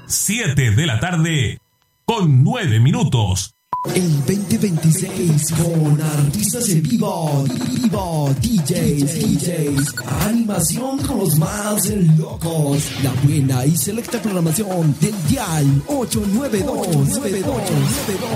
7 de la tarde con 9 minutos. El 2026 con artistas en vivo, DJs, animación con los más locos, la buena y selecta programación del dial 892.